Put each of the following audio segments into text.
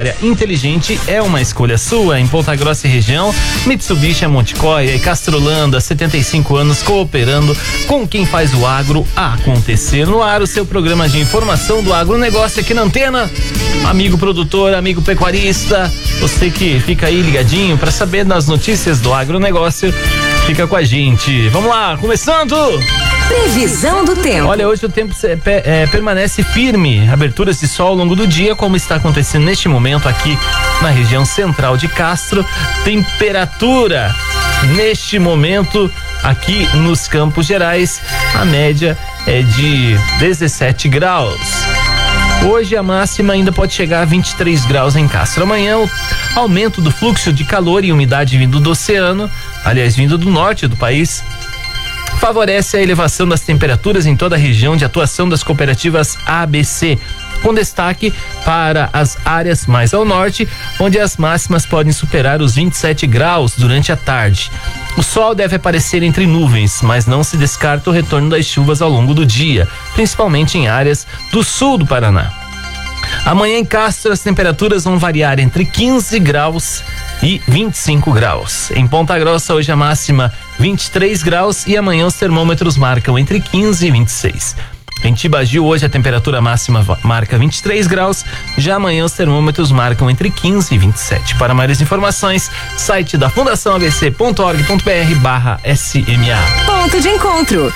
agropecuária inteligente é uma escolha sua. Em Ponta Grossa e região, Mitsubishi, Monticoia e Castrolanda, 75 anos cooperando com quem faz o agro acontecer. No ar, o seu programa de informação do agronegócio aqui na Antena. Amigo produtor, amigo pecuarista, você que fica aí ligadinho para saber das notícias do agronegócio, fica com a gente. Vamos lá, começando! Previsão do tempo. Olha, hoje o tempo permanece firme. Aberturas de sol ao longo do dia, como está acontecendo neste momento aqui na região central de Castro. Temperatura neste momento aqui nos Campos Gerais, a média é de 17 graus. Hoje a máxima ainda pode chegar a 23 graus em Castro. Amanhã o aumento do fluxo de calor e umidade vindo do oceano, aliás, vindo do norte do país, favorece a elevação das temperaturas em toda a região de atuação das cooperativas ABC, com destaque para as áreas mais ao norte, onde as máximas podem superar os 27 graus durante a tarde. O sol deve aparecer entre nuvens, mas não se descarta o retorno das chuvas ao longo do dia, principalmente em áreas do sul do Paraná. Amanhã em Castro as temperaturas vão variar entre 15 graus e 25 graus. Em Ponta Grossa hoje a máxima 23 graus e amanhã os termômetros marcam entre 15 e 26. Em Tibagi hoje a temperatura máxima marca 23 graus, já amanhã os termômetros marcam entre 15 e 27. Para maiores informações, site da Fundação abc.org.br/SMA. Ponto de encontro.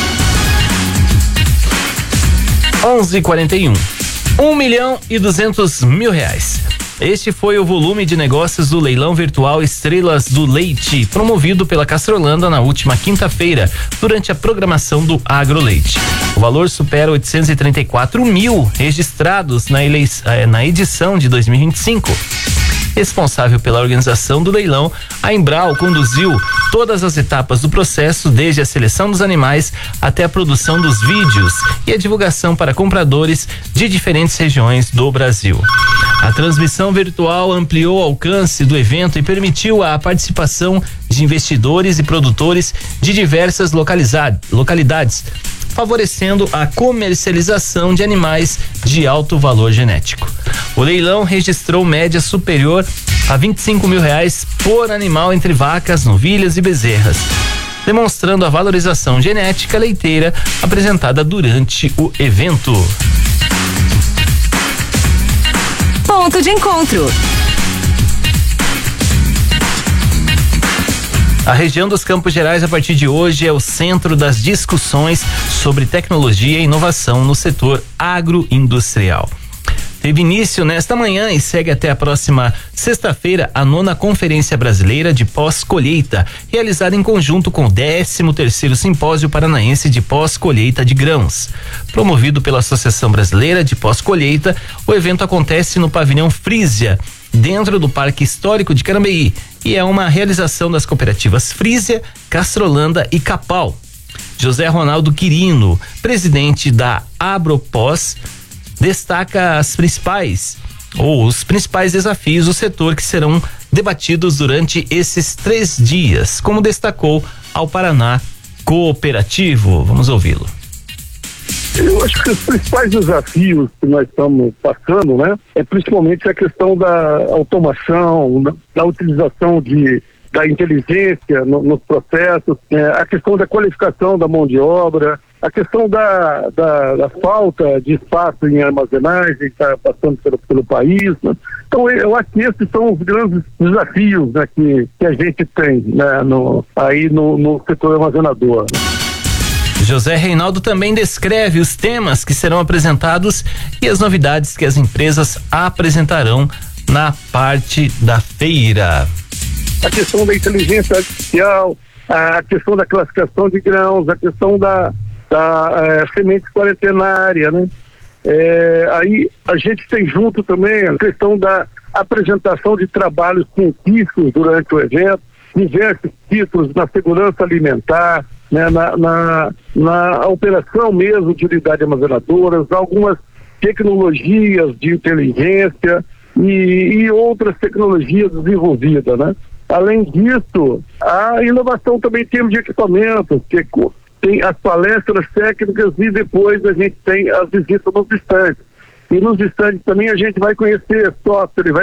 11h41. 1.200.000 reais. Este foi o volume de negócios do leilão virtual Estrelas do Leite, promovido pela Castrolanda na última quinta-feira, durante a programação do AgroLeite. O valor supera 834 mil registrados na edição de 2025. Responsável pela organização do leilão, a Embral conduziu todas as etapas do processo, desde a seleção dos animais até a produção dos vídeos e a divulgação para compradores de diferentes regiões do Brasil. A transmissão virtual ampliou o alcance do evento e permitiu a participação de investidores e produtores de diversas localidades, favorecendo a comercialização de animais de alto valor genético. O leilão registrou média superior a 25 mil reais por animal entre vacas, novilhas e bezerras, demonstrando a valorização genética leiteira apresentada durante o evento. Ponto de encontro. A região dos Campos Gerais, a partir de hoje, é o centro das discussões sobre tecnologia e inovação no setor agroindustrial. Teve início nesta manhã e segue até a próxima sexta-feira a 9ª Conferência Brasileira de Pós-Colheita, realizada em conjunto com o 13º Simpósio Paranaense de Pós-Colheita de Grãos. Promovido pela Associação Brasileira de Pós-Colheita, o evento acontece no pavilhão Frisia, dentro do Parque Histórico de Carambeí, e é uma realização das cooperativas Frisia, Castrolanda e Capal. José Ronaldo Quirino, presidente da Abropós, destaca os principais desafios do setor que serão debatidos durante esses 3 dias, como destacou ao Paraná Cooperativo. Vamos ouvi-lo. Eu acho que os principais desafios que nós estamos passando, né, é principalmente a questão da automação, da utilização da inteligência nos processos, a questão da qualificação da mão de obra, a questão da falta de espaço em armazenagem que está passando pelo país, né? Então eu acho que esses são os grandes desafios, né, que a gente tem, né, no setor armazenador. José Reinaldo também descreve os temas que serão apresentados e as novidades que as empresas apresentarão na parte da feira. A questão da inteligência artificial, a questão da classificação de grãos, a questão da semente quarentenária, né? Aí a gente tem junto também a questão da apresentação de trabalhos científicos durante o evento, diversos títulos na segurança alimentar, né? Na operação mesmo de unidades armazenadoras, algumas tecnologias de inteligência e outras tecnologias desenvolvidas, né? Além disso, a inovação também em termos de equipamentos, que tem as palestras técnicas e depois a gente tem as visitas nos estandes. E nos estandes também a gente vai conhecer software, vai